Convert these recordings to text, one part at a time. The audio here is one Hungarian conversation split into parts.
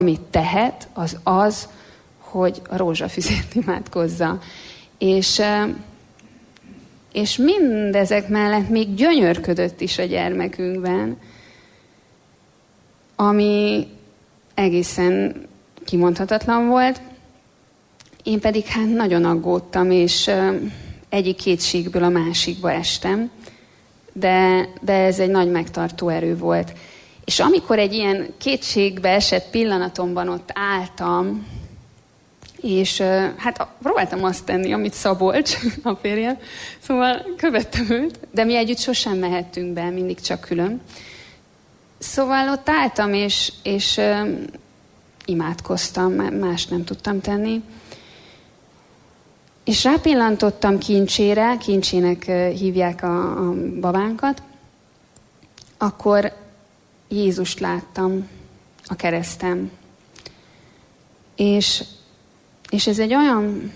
amit tehet, az, hogy a rózsafüzét imádkozza. És mindezek mellett még gyönyörködött is a gyermekünkben, ami egészen kimondhatatlan volt. Én pedig hát nagyon aggódtam, és egyik kétségből a másikba estem, de ez egy nagy megtartó erő volt. És amikor egy ilyen kétségbe esett pillanatomban ott álltam, és hát próbáltam azt tenni, amit Szabolcs, a férjem, szóval követtem őt, de mi együtt sosem mehettünk be, mindig csak külön. Szóval ott álltam, és imádkoztam, más nem tudtam tenni. És rápillantottam Kincsére, Kincsének hívják a babánkat, akkor Jézust láttam a keresztem. És ez egy olyan,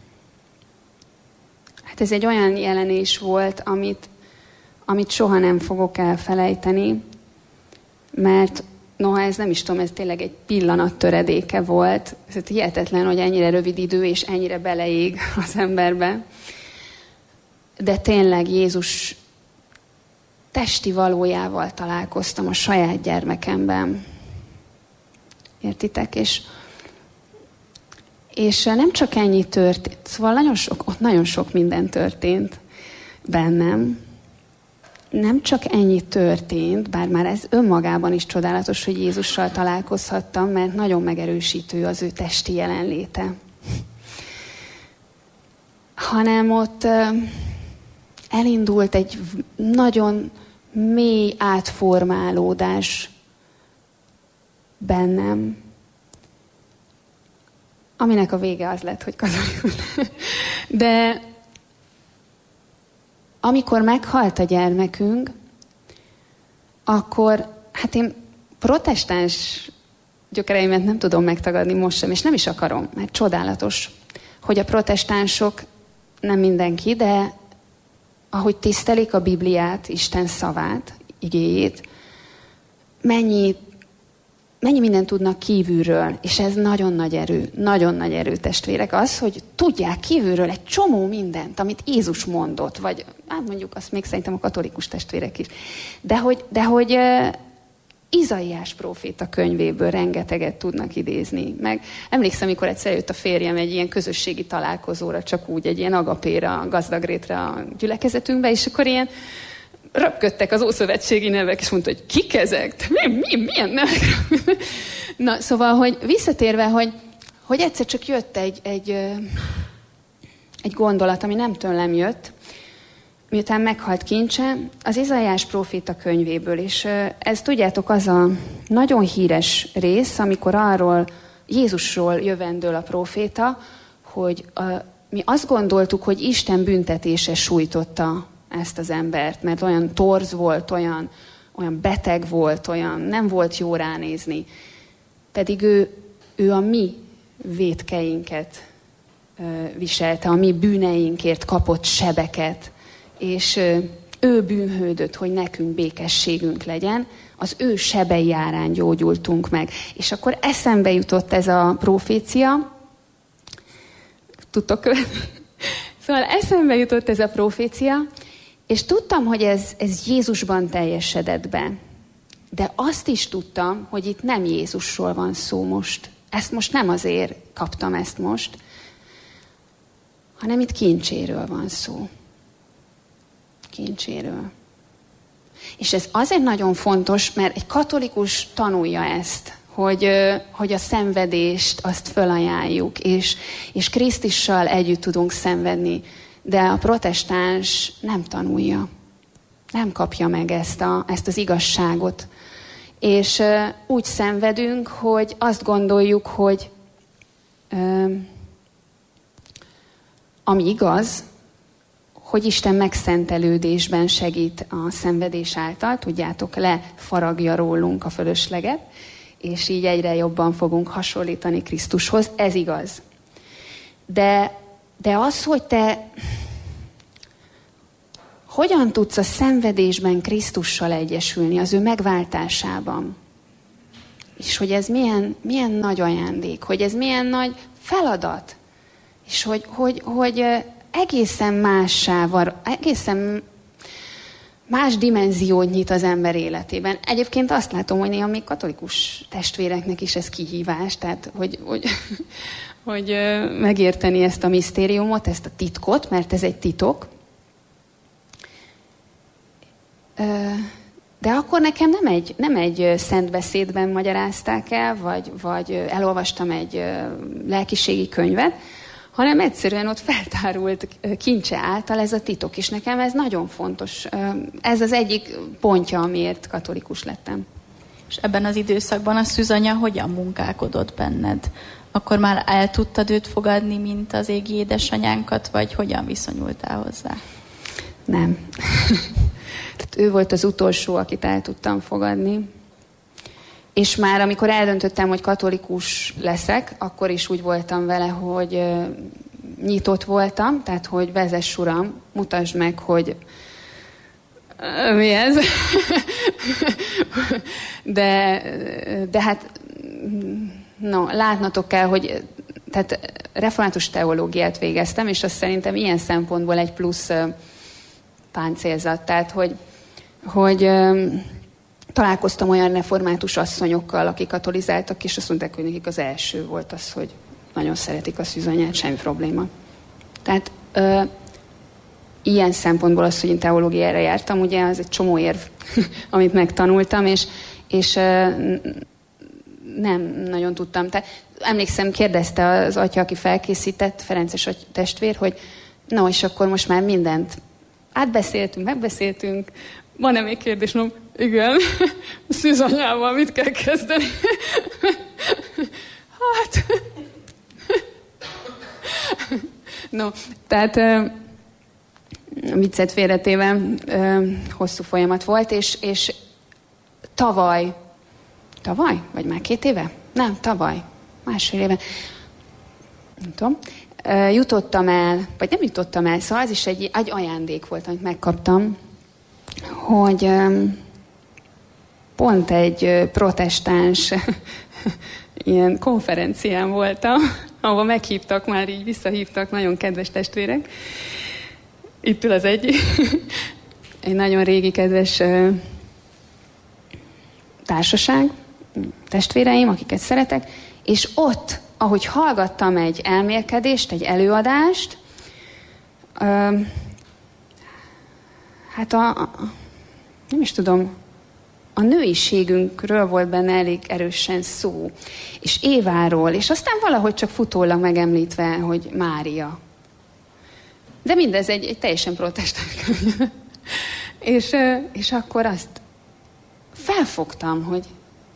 ez egy olyan jelenés volt, amit soha nem fogok elfelejteni, mert noha ez nem is tudom, ez tényleg egy pillanat töredéke volt. Ez hihetetlen, hogy ennyire rövid idő, és ennyire beleég az emberbe. De tényleg Jézus testi valójával találkoztam a saját gyermekemben. Értitek? És nem csak ennyi történt, szóval ott nagyon sok minden történt bennem. Nem csak ennyi történt, bár már ez önmagában is csodálatos, hogy Jézussal találkozhattam, mert nagyon megerősítő az ő testi jelenléte. Hanem ott elindult egy nagyon mély átformálódás bennem, aminek a vége az lett, hogy katolikus. De amikor meghalt a gyermekünk, akkor hát én protestáns gyökereimet nem tudom megtagadni most sem, és nem is akarom, mert csodálatos, hogy a protestánsok, nem mindenki, de ahogy tisztelik a Bibliát, Isten szavát, igéjét, mennyi mindent tudnak kívülről, és ez nagyon nagy erő, testvérek, az, hogy tudják kívülről egy csomó mindent, amit Jézus mondott, vagy hát mondjuk azt még szerintem a katolikus testvérek is, de hogy Izaiás próféta könyvéből rengeteget tudnak idézni. Meg emlékszem, amikor egyszer jött a férjem egy ilyen közösségi találkozóra, csak úgy egy ilyen agapéra, gazdagrétre a gyülekezetünkbe, és akkor ilyen röpködtek az ószövetségi nevek, és mondta, hogy kik ezek? Milyen nevek? Na, szóval, hogy visszatérve, hogy egyszer csak jött egy gondolat, ami nem tőlem jött, miután meghalt Kincse, az Izaiás próféta könyvéből. És ez, tudjátok, az a nagyon híres rész, amikor arról Jézusról jövendől a próféta, hogy mi azt gondoltuk, hogy Isten büntetése sújtotta ezt az embert, mert olyan torz volt, olyan beteg volt, olyan nem volt jó ránézni. Pedig ő a mi vétkeinket viselte, a mi bűneinkért kapott sebeket, és ő bűnhődött, hogy nekünk békességünk legyen, az ő sebei árán gyógyultunk meg. És akkor eszembe jutott ez a profécia, tudtok követni? Szóval eszembe jutott ez a profécia, és tudtam, hogy ez Jézusban teljesedett be. De azt is tudtam, hogy itt nem Jézusról van szó most. Ezt most nem azért kaptam ezt most, hanem itt Kincséről van szó. Kincséről. És ez azért nagyon fontos, mert egy katolikus tanulja ezt, hogy a szenvedést azt fölajánljuk, és Krisztussal együtt tudunk szenvedni. De a protestáns nem tanulja. Nem kapja meg ezt az igazságot. És úgy szenvedünk, hogy azt gondoljuk, hogy ami igaz, hogy Isten megszentelődésben segít a szenvedés által, tudjátok, lefaragja rólunk a fölösleget, és így egyre jobban fogunk hasonlítani Krisztushoz. Ez igaz. De az, hogy te hogyan tudsz a szenvedésben Krisztussal egyesülni, az ő megváltásában. és hogy ez milyen nagy ajándék, hogy ez milyen nagy feladat, és hogy egészen egészen más dimenziót nyit az ember életében. Egyébként azt látom, hogy néha még katolikus testvéreknek is ez kihívás, tehát hogy megérteni ezt a misztériumot, ezt a titkot, mert ez egy titok. De akkor nekem nem egy szent beszédben magyarázták el, vagy elolvastam egy lelkiségi könyvet, hanem egyszerűen ott feltárult kincse által ez a titok, és nekem ez nagyon fontos. Ez az egyik pontja, amiért katolikus lettem. És ebben az időszakban a szűzanya hogyan munkálkodott benned? Akkor már el tudtad őt fogadni, mint az égi édesanyánkat, vagy hogyan viszonyultál hozzá? Nem. Ő volt az utolsó, akit el tudtam fogadni. És már amikor eldöntöttem, hogy katolikus leszek, akkor is úgy voltam vele, hogy nyitott voltam, tehát hogy vezess Uram, mutasd meg, hogy mi ez. de hát látnotok kell, hogy tehát református teológiát végeztem, és azt szerintem ilyen szempontból egy plusz páncélzat. Tehát, hogy találkoztam olyan református asszonyokkal, akik katolizáltak, és azt mondták, hogy nekik az első volt az, hogy nagyon szeretik a szűzanyát, semmi probléma. Tehát ilyen szempontból az, hogy én teológiára jártam, ugye az egy csomó érv, amit megtanultam, és nem nagyon tudtam. Tehát, emlékszem, kérdezte az atya, aki felkészített, Ferences testvér, hogy és akkor most már mindent átbeszéltünk, megbeszéltünk, van-e még kérdés? No, igen, a szűzanyával mit kell kezdeni? Hát... Tehát viccet félretéve hosszú folyamat volt, és tavaly, vagy már 2 éve? Nem, tavaly, másfél éve, nem tudom, jutottam el, vagy nem jutottam el, szóval az is egy ajándék volt, amit megkaptam, hogy pont egy protestáns ilyen konferencián voltam, ahol meghívtak, már így visszahívtak nagyon kedves testvérek. Itt ül az egy nagyon régi kedves társaság, testvéreim, akiket szeretek, és ott, ahogy hallgattam egy elmélkedést, egy előadást, hát nem is tudom, a nőiségünkről volt benne elég erősen szó, és Éváról, és aztán valahogy csak futólag megemlítve, hogy Mária. De mindez egy teljesen protestáns könyv. És akkor azt felfogtam, hogy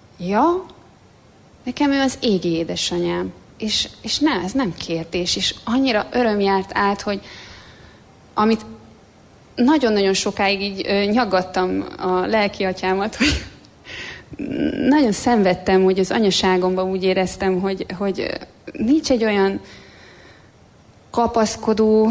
nekem ő az égi édesanyám. És nem, ez nem kérdés, és annyira öröm járt át, hogy amit nagyon-nagyon sokáig így nyaggattam a lelki atyámat, hogy nagyon szenvedtem, hogy az anyaságomban úgy éreztem, hogy nincs egy olyan kapaszkodó,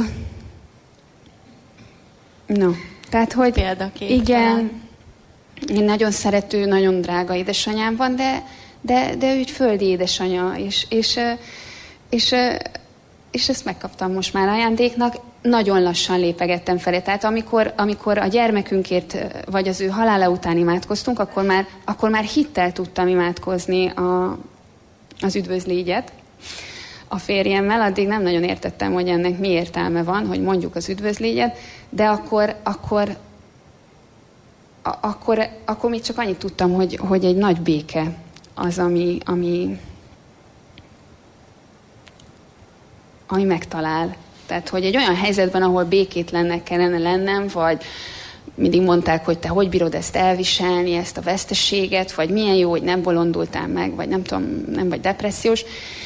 tehát, hogy példakép. Igen, én nagyon szerető, nagyon drága édesanyám van, de ő egy földi édesanya, és ezt megkaptam most már ajándéknak. Nagyon lassan lépegettem felé. Tehát amikor a gyermekünkért, vagy az ő halála után imádkoztunk, akkor már hittel tudtam imádkozni az üdvözlégyet a férjemmel. Addig nem nagyon értettem, hogy ennek mi értelme van, hogy mondjuk az üdvözlégyet, de akkor még csak annyit tudtam, hogy egy nagy béke az, ami megtalál. Tehát, hogy egy olyan helyzetben, ahol békétlennek kellene lennem, vagy mindig mondták, hogy te hogy bírod ezt elviselni, ezt a veszteséget, vagy milyen jó, hogy nem bolondultál meg, vagy nem tudom, nem vagy depressziós.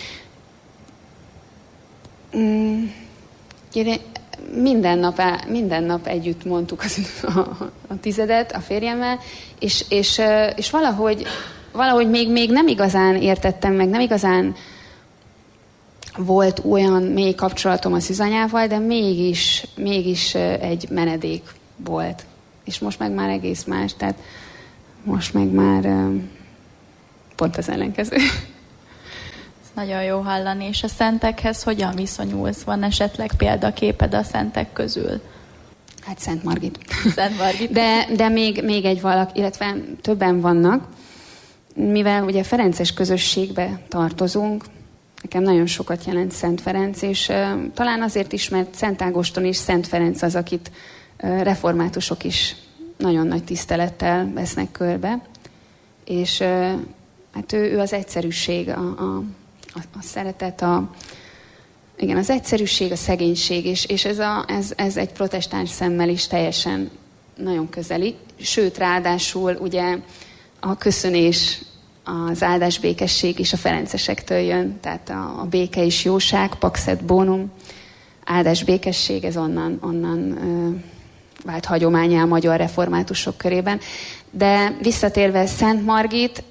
Minden nap együtt mondtuk a tizedet a férjemmel, és valahogy még nem igazán értettem meg, nem igazán volt olyan mély kapcsolatom a szűzanyával, de mégis egy menedék volt. És most meg már egész más, tehát most meg már pont az ellenkező. Ez nagyon jó hallani. És a szentekhez hogyan viszonyulsz? Van esetleg példaképed a szentek közül? Hát Szent Margit. Szent Margit. De még egy valaki, illetve többen vannak. Mivel ugye ferences közösségbe tartozunk, nekem nagyon sokat jelent Szent Ferenc, és talán azért is, mert Szent Ágoston és Szent Ferenc az, akit reformátusok is nagyon nagy tisztelettel vesznek körbe. És hát ő az egyszerűség, a szeretet, igen, az egyszerűség, a szegénység, és ez egy protestáns szemmel is teljesen nagyon közeli. Sőt, ráadásul ugye a köszönés, az áldás békesség is a ferencesektől jön, tehát a béke és jóság, pax et bonum, áldás békesség, ez onnan vált hagyománnyá a magyar reformátusok körében. De visszatérve Szent Margit,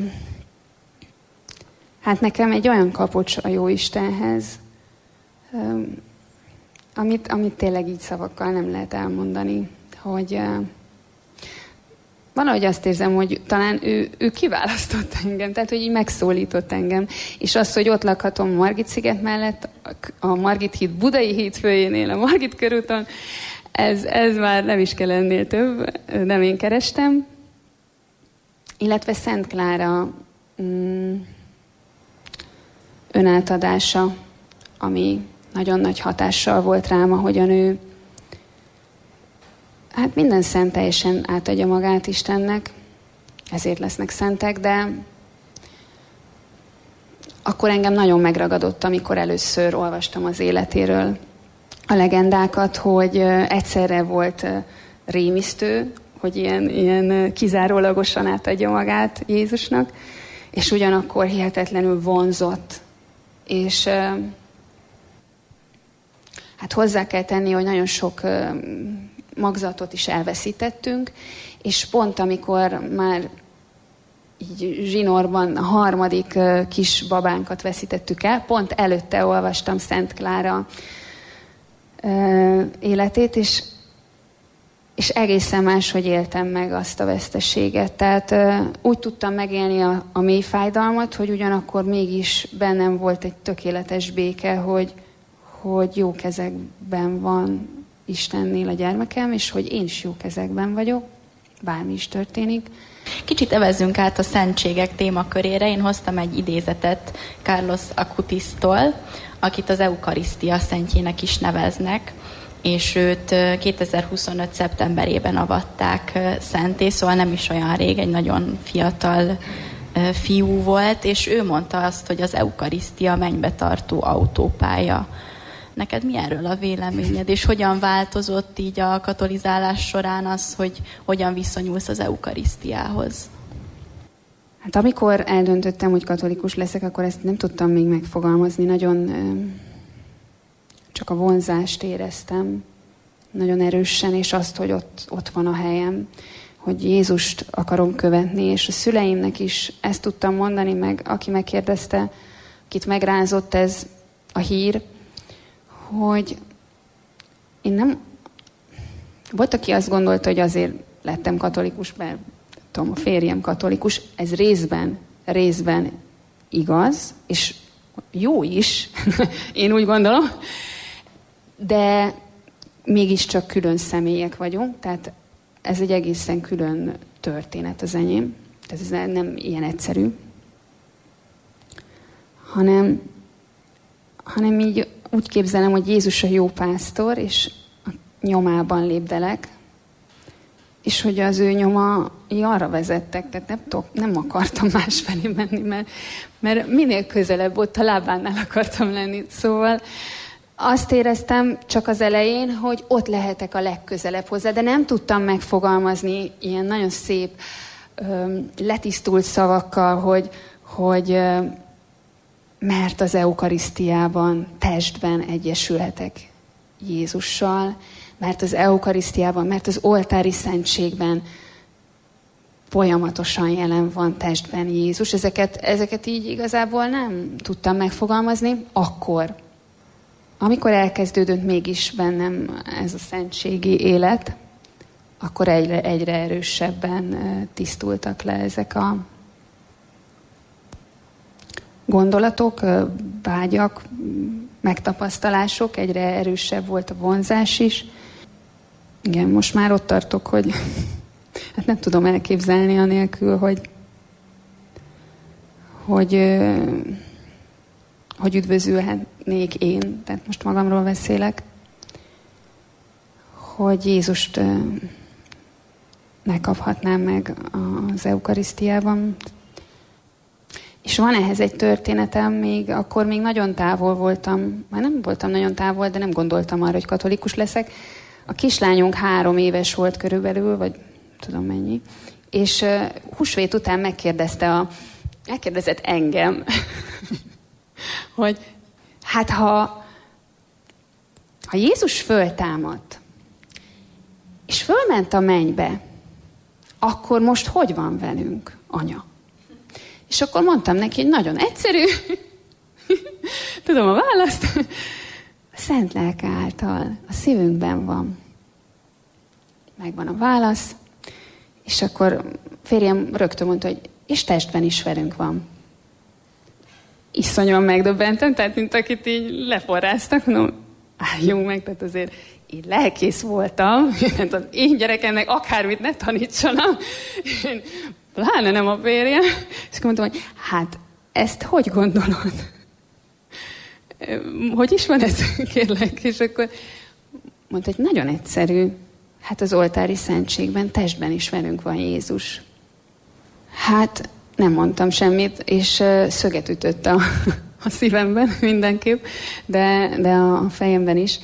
hát nekem egy olyan kapocs a Jóistenhez, amit tényleg így szavakkal nem lehet elmondani, hogy valahogy azt érzem, hogy talán ő kiválasztott engem, tehát hogy így megszólított engem. És az, hogy ott lakhatom Margit-sziget mellett, a Margit híd budai hídfőjénél, a Margit körúton, ez már nem is kell ennél több, nem én kerestem. Illetve Szent Klára önátadása, ami nagyon nagy hatással volt rám, ahogyan ő hát minden szent teljesen átadja magát Istennek, ezért lesznek szentek, de akkor engem nagyon megragadott, amikor először olvastam az életéről a legendákat, hogy egyszerre volt rémisztő, hogy ilyen kizárólagosan átadja magát Jézusnak, és ugyanakkor hihetetlenül vonzott. És hát hozzá kell tenni, hogy nagyon sok magzatot is elveszítettünk, és pont amikor már így zsinórban a harmadik kis babánkat veszítettük el, pont előtte olvastam Szent Klára életét, és egészen máshogy éltem meg azt a veszteséget. Tehát úgy tudtam megélni a mély fájdalmat, hogy ugyanakkor mégis bennem volt egy tökéletes béke, hogy jó kezekben van Istennél a gyermekem, és hogy én is jó kezekben vagyok, bármi is történik. Kicsit evezzünk át a szentségek témakörére. Én hoztam egy idézetet Carlos Acutisztól, akit az Eukarisztia szentjének is neveznek, és őt 2025. szeptemberében avatták szenté, szóval nem is olyan rég, egy nagyon fiatal fiú volt, és ő mondta azt, hogy az Eukarisztia mennybe tartó autópálya. Neked mi erről a véleményed, és hogyan változott így a katolizálás során az, hogy hogyan viszonyulsz az eukarisztiához? Hát amikor eldöntöttem, hogy katolikus leszek, akkor ezt nem tudtam még megfogalmazni. Nagyon csak a vonzást éreztem nagyon erősen, és azt, hogy ott van a helyem, hogy Jézust akarom követni, és a szüleimnek is ezt tudtam mondani, meg aki megkérdezte, akit megrázott ez a hír, hogy én nem... Volt, aki azt gondolta, hogy azért lettem katolikus, mert tudom, a férjem katolikus. Ez részben igaz, és jó is, én úgy gondolom, de mégiscsak külön személyek vagyunk, tehát ez egy egészen külön történet az enyém. Tehát ez nem ilyen egyszerű, hanem így úgy képzelem, hogy Jézus a jó pásztor, és a nyomában lépdelek, és hogy az ő nyomai arra vezettek, tehát nem akartam másfelé menni, mert minél közelebb ott a lábánál akartam lenni. Szóval azt éreztem csak az elején, hogy ott lehetek a legközelebb hozzá, de nem tudtam megfogalmazni ilyen nagyon szép, letisztult szavakkal, hogy mert az eukarisztiában, testben egyesülhetek Jézussal, mert az eukarisztiában, mert az oltári szentségben folyamatosan jelen van testben Jézus. Ezeket így igazából nem tudtam megfogalmazni akkor. Amikor elkezdődött mégis bennem ez a szentségi élet, akkor egyre erősebben tisztultak le ezek gondolatok, vágyak, megtapasztalások, egyre erősebb volt a vonzás is. Igen, most már ott tartok, hogy hát nem tudom elképzelni anélkül, hogy üdvözülhetnék én, tehát most magamról beszélek, hogy Jézust megkaphatnám meg az eukarisztiában. És van ehhez egy történetem, akkor még nagyon távol voltam, már nem voltam nagyon távol, de nem gondoltam arra, hogy katolikus leszek. A kislányunk 3 éves volt körülbelül, vagy tudom mennyi, és húsvét után megkérdezett engem, hogy hát ha Jézus föltámadt, és fölment a mennybe, akkor most hogy van velünk, anya? És akkor mondtam neki, hogy nagyon egyszerű, tudom a választ, a Szent Lelke által, a szívünkben van. Megvan a válasz, és akkor férjem rögtön mondta, hogy és testben is velünk van. Iszonyúan megdöbbentem, tehát mint akit így leforráztak, álljunk meg, tehát azért én lelkész voltam, mert az én gyerekemnek akármit ne tanítsanak, én pláne nem a férjem. És akkor mondtam, hogy hát ezt hogy gondolod? Hogy is van ez, kérlek? És akkor mondta, hogy nagyon egyszerű, hát az oltári szentségben, testben is velünk van Jézus. Hát nem mondtam semmit, és szöget ütött a szívemben mindenképp, de a fejemben is.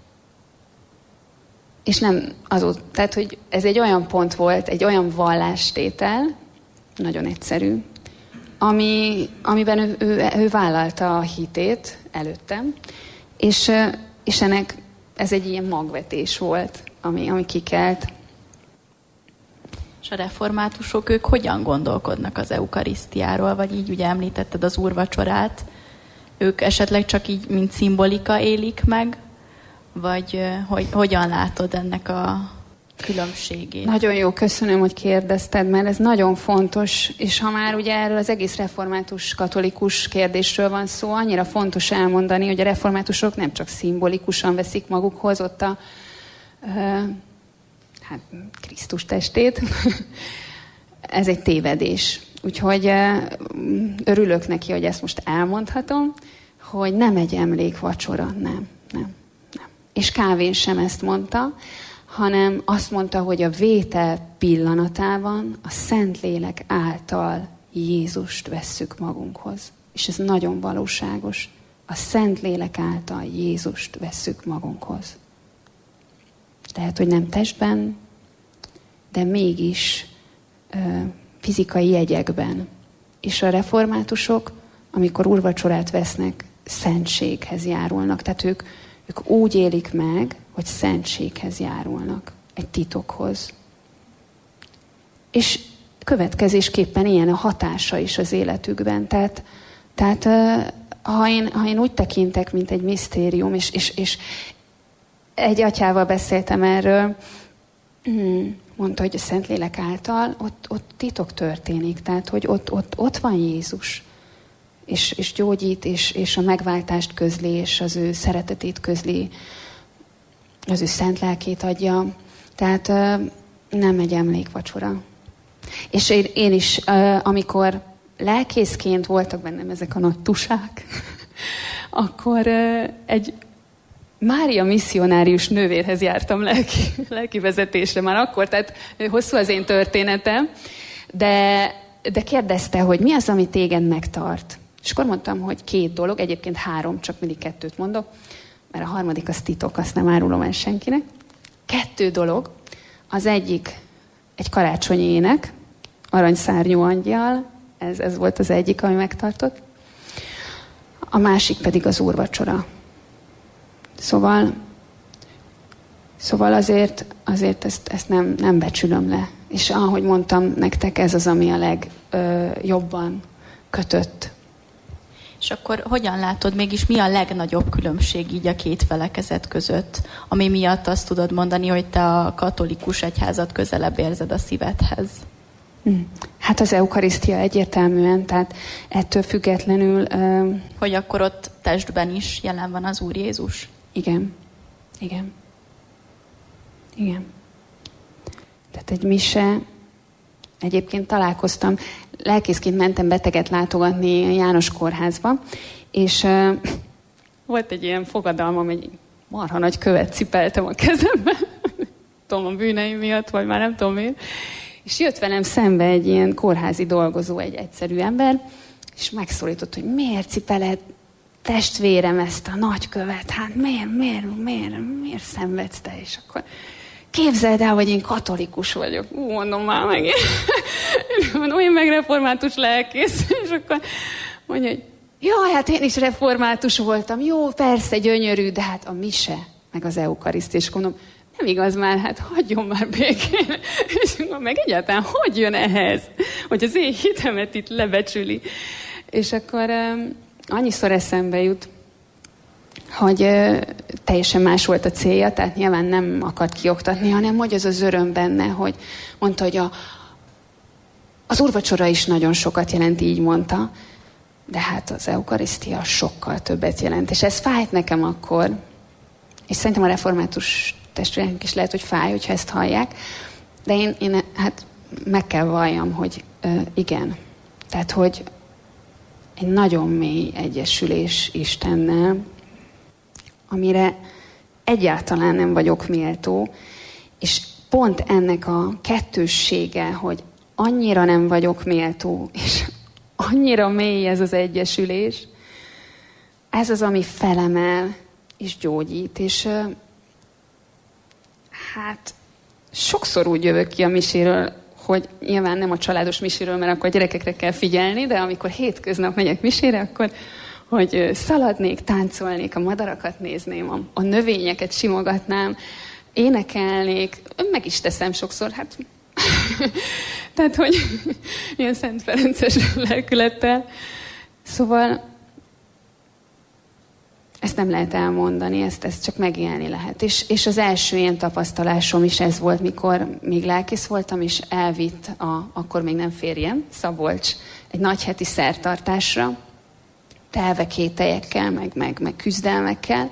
És nem azóta, tehát, hogy ez egy olyan pont volt, egy olyan vallástétel, nagyon egyszerű, amiben ő vállalta a hitét előttem, és ennek ez egy ilyen magvetés volt, ami kikelt. És a reformátusok, ők hogyan gondolkodnak az eukarisztiáról, vagy így ugye említetted az úrvacsorát, ők esetleg csak így, mint szimbolika élik meg, vagy hogyan látod ennek a különbségét? Nagyon jó, köszönöm, hogy kérdezted, mert ez nagyon fontos, és ha már ugye erről az egész református katolikus kérdésről van szó, annyira fontos elmondani, hogy a reformátusok nem csak szimbolikusan veszik magukhoz ott a Krisztus testét. Ez egy tévedés. Úgyhogy örülök neki, hogy ezt most elmondhatom, hogy nem egy emlékvacsora, nem. És Calvin sem ezt mondta, hanem azt mondta, hogy a vétel pillanatában a Szentlélek által Jézust vesszük magunkhoz. És ez nagyon valóságos. A Szentlélek által Jézust vesszük magunkhoz. Lehet, hogy nem testben, de mégis fizikai jegyekben. És a reformátusok, amikor úrvacsorát vesznek, szentséghez járulnak. Tehát ők úgy élik meg, hogy szentséghez járulnak, egy titokhoz. És következésképpen ilyen a hatása is az életükben. Tehát ha én úgy tekintek, mint egy misztérium, és egy atyával beszéltem erről, mondta, hogy a Szentlélek által ott titok történik, tehát hogy ott van Jézus, és gyógyít, és a megváltást közli, és az ő szeretetét közli, az ő szent lelkét adja. Tehát nem egy emlékvacsora. És én is, amikor lelkészként voltak bennem ezek a nagy tusák, akkor egy Mária misszionárius nővérhez jártam lelki vezetésre már akkor, tehát hosszú az én történetem, de kérdezte, hogy mi az, ami téged megtart. És akkor mondtam, hogy 2 dolog, egyébként 3, csak mindig 2 mondok, mert a harmadik az titok, azt nem árulom el senkinek. 2 dolog, az egyik egy karácsonyi ének, Aranyszárnyú angyal, ez volt az egyik, ami megtartott. A másik pedig az úrvacsora. Szóval azért ezt nem becsülöm le. És ahogy mondtam nektek, ez az, ami a legjobban kötött. És akkor hogyan látod, mégis mi a legnagyobb különbség így a 2 felekezet között, ami miatt azt tudod mondani, hogy te a katolikus egyházat közelebb érzed a szívedhez? Hát az eukarisztia egyértelműen, tehát ettől függetlenül... Hogy akkor ott testben is jelen van az Úr Jézus? Igen. Igen. Igen. Tehát egy mise, egyébként találkoztam, lelkészként mentem beteget látogatni a János kórházba, és volt egy ilyen fogadalmam, egy marha nagy követ cipeltem a kezembe, tudom, a bűneim miatt, vagy már nem tudom miért, és jött velem szembe egy ilyen kórházi dolgozó, egy egyszerű ember, és megszólított, hogy miért cipeled, testvérem, ezt a nagy követ, hát miért szenvedsz te? És akkor képzeld el, hogy én katolikus vagyok. Mondom már meg. Mondom, én meg református lelkész. És akkor mondja, hogy jaj, hát én is református voltam. Jó, persze, gyönyörű, de hát a mise, meg az eukarisztia. És mondom, nem igaz már, hát hagyjon már békén. És mondom, meg egyáltalán hogy jön ehhez, hogy az én hitemet itt lebecsüli. És akkor annyiszor eszembe jut, hogy teljesen más volt a célja, tehát nyilván nem akart kioktatni, hanem hogy az öröm benne, hogy mondta, hogy az úrvacsora is nagyon sokat jelent, így mondta, de hát az eukarisztia sokkal többet jelent. És ez fájt nekem akkor, és szerintem a református testvéreknek is lehet, hogy fáj, hogyha ezt hallják, de én hát meg kell valljam, hogy igen. Tehát, hogy egy nagyon mély egyesülés Istennel, amire egyáltalán nem vagyok méltó, és pont ennek a kettőssége, hogy annyira nem vagyok méltó, és annyira mély ez az egyesülés, ez az, ami felemel és gyógyít, és hát sokszor úgy jövök ki a miséről, hogy nyilván nem a családos miséről, mert akkor a gyerekekre kell figyelni, de amikor hétköznap megyek misére, akkor hogy szaladnék, táncolnék, a madarakat nézném, a növényeket simogatnám, énekelnék, meg is teszem sokszor, hát tehát, hogy ilyen Szent Ferences lelkülettel. Szóval ezt nem lehet elmondani, ezt csak megélni lehet. És az első ilyen tapasztalásom is ez volt, mikor még lelkész voltam, és elvitt akkor még nem férjem, Szabolcs, egy nagyheti szertartásra, telve kételyekkel, meg küzdelmekkel,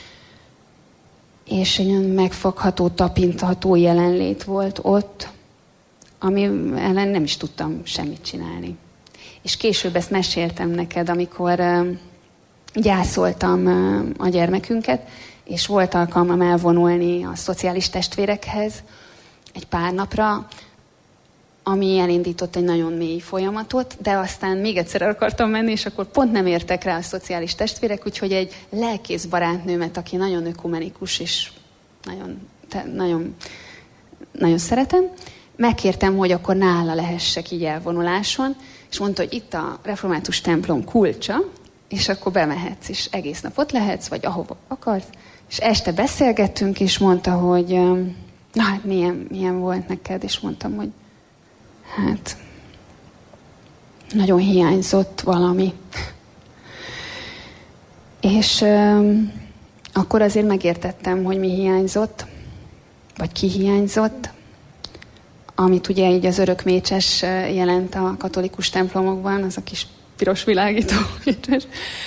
és egy megfogható, tapintható jelenlét volt ott, ami ellen nem is tudtam semmit csinálni. És később ezt meséltem neked, amikor gyászoltam a gyermekünket, és volt alkalmam elvonulni a szociális testvérekhez egy pár napra, ami elindított egy nagyon mély folyamatot, de aztán még egyszer el akartam menni, és akkor pont nem értek rá a szociális testvérek, úgyhogy egy lelkész barátnőmet, aki nagyon ökumenikus, és nagyon szeretem, megkértem, hogy akkor nála lehessek így elvonuláson, és mondta, hogy itt a református templom kulcsa, és akkor bemehetsz, és egész nap ott lehetsz, vagy ahova akarsz. És este beszélgettünk, és mondta, hogy na hát milyen volt neked, és mondtam, hogy hát nagyon hiányzott valami. És akkor azért megértettem, hogy mi hiányzott, vagy ki hiányzott, amit ugye így az örökmécses jelent a katolikus templomokban, az a kis piros világító mécses,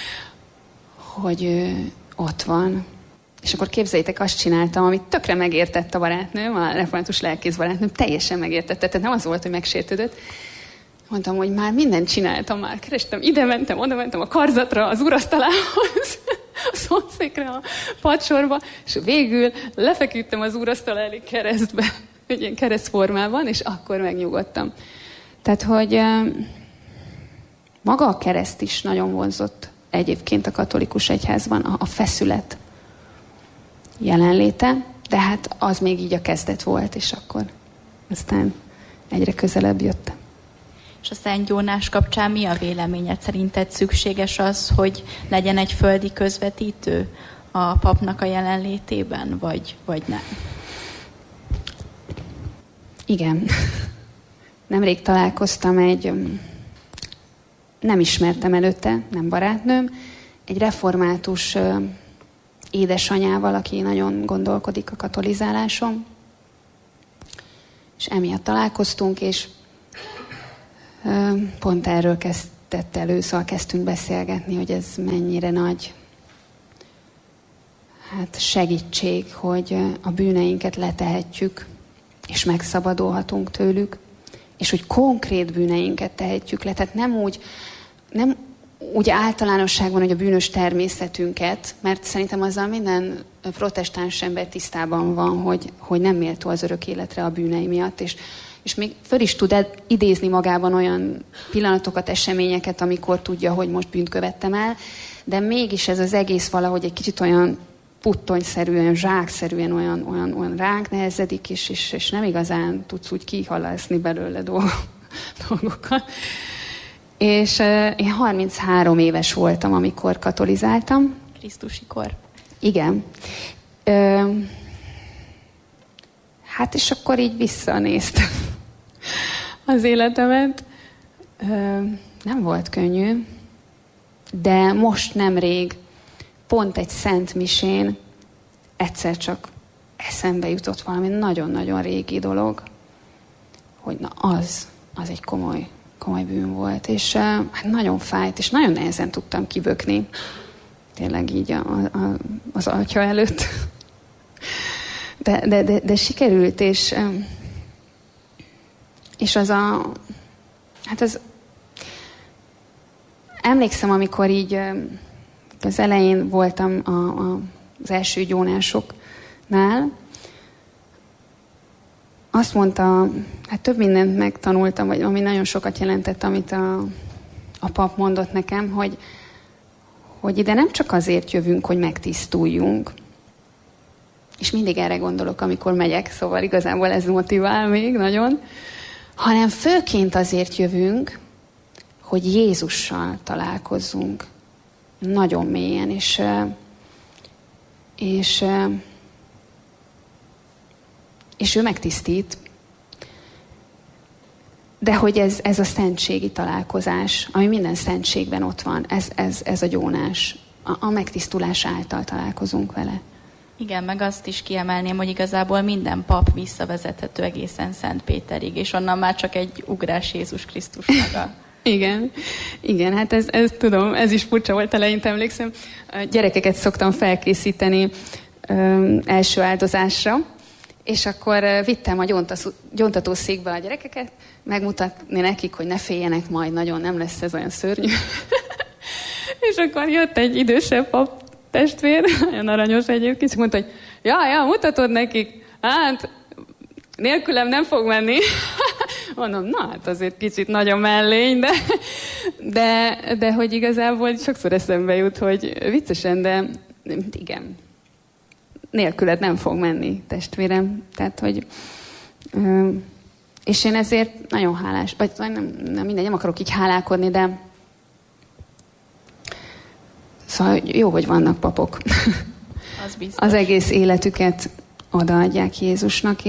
hogy ott van. És akkor képzeljétek, azt csináltam, amit tökre megértett a barátnőm, a református lelkész barátnőm, teljesen megértette. Tehát nem az volt, hogy megsértődött. Mondtam, hogy már mindent csináltam, már kerestem, ide mentem, oda mentem a karzatra, az úrasztalához, a szomszékre, a padsorba, és végül lefeküdtem az úrasztal elé keresztbe, egy ilyen keresztformában, és akkor megnyugodtam. Tehát, hogy maga a kereszt is nagyon vonzott egyébként a katolikus egyházban, a feszület jelenléte, de hát az még így a kezdet volt, és akkor aztán egyre közelebb jött. És a Szent Jónás kapcsán mi a véleményed? Szerinted szükséges az, hogy legyen egy földi közvetítő a papnak a jelenlétében, vagy nem? Igen. Nemrég találkoztam nem ismertem előtte, nem barátnőm, egy református édesanyával, aki nagyon gondolkodik a katolizáláson. És emiatt találkoztunk, és pont erről kezdett elő, szóval kezdtünk beszélgetni, hogy ez mennyire nagy segítség, hogy a bűneinket letehetjük, és megszabadulhatunk tőlük, és hogy konkrét bűneinket tehetjük le. Tehát nem úgy általánosságban, hogy a bűnös természetünket, mert szerintem azzal minden protestáns ember tisztában van, hogy nem méltó az örök életre a bűnei miatt, és még föl is tud idézni magában olyan pillanatokat, eseményeket, amikor tudja, hogy most bűnt követtem el, de mégis ez az egész valahogy egy kicsit olyan puttonyszerűen, zsákszerűen olyan ránk nehezedik, és nem igazán tudsz úgy kihalaszni belőle dolgokat. És én 33 éves voltam, amikor katolizáltam. Krisztusi kor. Igen. Hát és akkor így visszanéztem az életemet. Nem volt könnyű, de most nemrég pont egy szent misén egyszer csak eszembe jutott valami nagyon-nagyon régi dolog, hogy na az egy komoly bűn volt, és hát nagyon fájt, és nagyon nehezen tudtam kibökni. Tényleg így az atya előtt. De sikerült, és az emlékszem, amikor így az elején voltam az első gyónásoknál, azt mondta, hát több mindent megtanultam, vagy ami nagyon sokat jelentett, amit a pap mondott nekem, hogy ide nem csak azért jövünk, hogy megtisztuljunk, és mindig erre gondolok, amikor megyek, szóval igazából ez motivál még nagyon, hanem főként azért jövünk, hogy Jézussal találkozzunk nagyon mélyen, és ő megtisztít, de hogy ez a szentségi találkozás, ami minden szentségben ott van, ez a gyónás, a megtisztulás által találkozunk vele. Igen, meg azt is kiemelném, hogy igazából minden pap visszavezethető egészen Szent Péterig, és onnan már csak egy ugrás Jézus Krisztus maga. Igen, hát ez tudom, ez is furcsa volt, eleinte emlékszem. Gyerekeket szoktam felkészíteni első áldozásra, és akkor vittem a gyóntatószékbe a gyerekeket, megmutatni nekik, hogy ne féljenek majd, nagyon nem lesz ez olyan szörnyű. És akkor jött egy idősebb pap testvér, olyan aranyos egyébként, és mondta, hogy ja, mutatod nekik, hát nélkülem nem fog menni. Mondom, na hát azért kicsit nagyon mellény, de hogy igazából sokszor eszembe jut, hogy viccesen, de igen, nélküled nem fog menni, testvérem. Tehát, hogy és én ezért nagyon hálás, vagy nem mindegy, nem akarok így hálálkodni, de szóval jó, hogy vannak papok. Az biztos. Az egész életüket odaadják Jézusnak,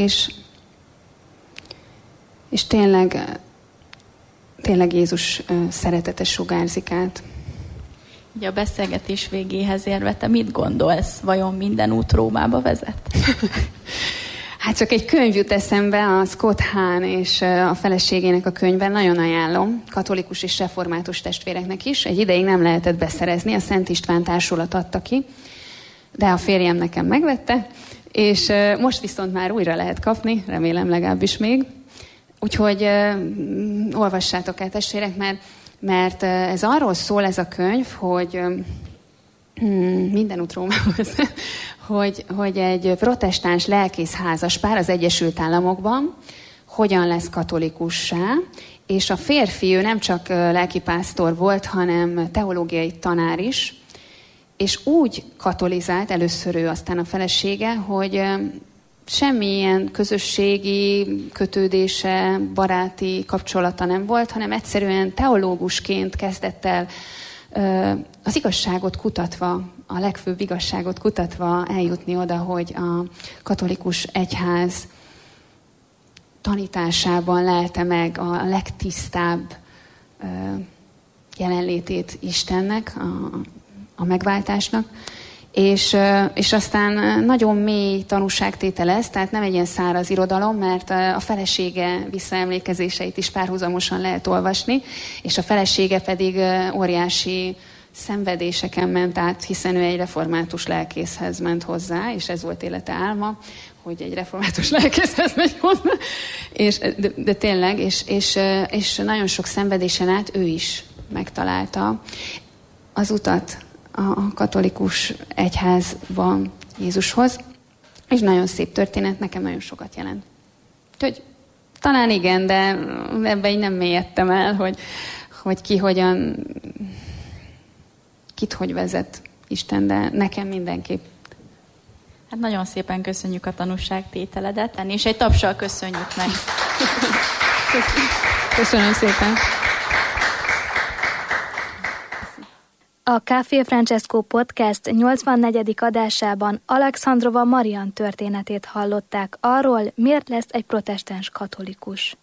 és tényleg Jézus szeretete sugárzik át. Ugye a beszélgetés végéhez érve, te mit gondolsz? Vajon minden út Rómába vezet? Hát csak egy könyv jut eszembe, a Scott Hahn és a feleségének a könyve, nagyon ajánlom, katolikus és református testvéreknek is. Egy ideig nem lehetett beszerezni, a Szent István társulat adta ki, de a férjem nekem megvette, és most viszont már újra lehet kapni, remélem legalábbis még. Úgyhogy olvassátok el, testvérek, mert ez arról szól ez a könyv, hogy minden út Rómához, hogy egy protestáns lelkész házaspár az Egyesült Államokban hogyan lesz katolikussá, és a férfi, ő nem csak lelkipásztor volt, hanem teológiai tanár is, és úgy katolizált, először ő, aztán a felesége, hogy semmilyen közösségi kötődése, baráti kapcsolata nem volt, hanem egyszerűen teológusként kezdett el az igazságot kutatva, a legfőbb igazságot kutatva eljutni oda, hogy a katolikus egyház tanításában lelte meg a legtisztább jelenlétét Istennek, a megváltásnak, És aztán nagyon mély tanúságtétel ez, tehát nem egy ilyen száraz irodalom, mert a felesége visszaemlékezéseit is párhuzamosan lehet olvasni, és a felesége pedig óriási szenvedéseken ment át, hiszen ő egy református lelkészhez ment hozzá, és ez volt élete álma, hogy egy református lelkészhez megy hozzá, de tényleg, és nagyon sok szenvedésen át ő is megtalálta az utat a katolikus egyházban Jézushoz, és nagyon szép történet, nekem nagyon sokat jelent. Úgyhogy talán igen, de ebbe így nem mélyedtem el, hogy ki hogyan, kit hogy vezet Isten, de nekem mindenképp. Hát nagyon szépen köszönjük a tanúságtételedet, és egy tapssal köszönjük meg. Köszönöm szépen. A Café Francesco Podcast 84. adásában Alexandrova Marian történetét hallották arról, miért lesz egy protestáns katolikus.